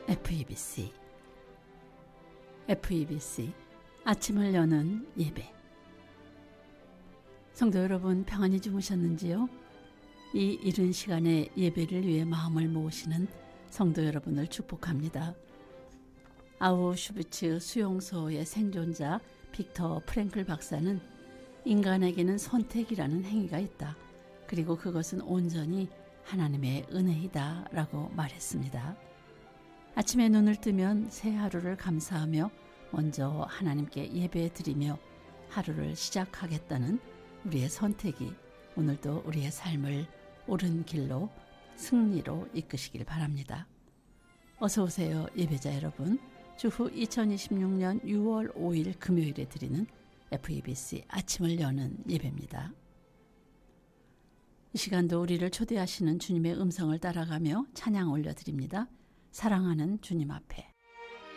FEBC 아침을 여는 예배. 성도 여러분, 평안히 주무셨는지요? 이 이른 시간에 예배를 위해 마음을 모으시는 성도 여러분을 축복합니다. 아우슈비츠 수용소의 생존자 빅터 프랭클 박사는 인간에게는 선택이라는 행위가 있다. 그리고 그것은 온전히 하나님의 은혜이다 라고 말했습니다. 아침에 눈을 뜨면 새 하루를 감사하며 먼저 하나님께 예배드리며 하루를 시작하겠다는 우리의 선택이 오늘도 우리의 삶을 옳은 길로 승리로 이끄시길 바랍니다. 어서 오세요, 예배자 여러분. 주후 2026년 6월 5일 금요일에 드리는 FEBC 아침을 여는 예배입니다. 이 시간도 우리를 초대하시는 주님의 음성을 따라가며 찬양 올려드립니다. 사랑하는 주님 앞에.